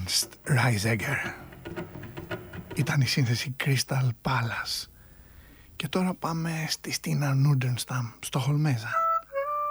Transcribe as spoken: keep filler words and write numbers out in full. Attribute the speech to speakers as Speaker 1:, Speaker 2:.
Speaker 1: Ernst Reisiger. Ήταν η σύνθεση Crystal Palace. Και τώρα πάμε στη Stina Nordenstam, στο Χολμέζα.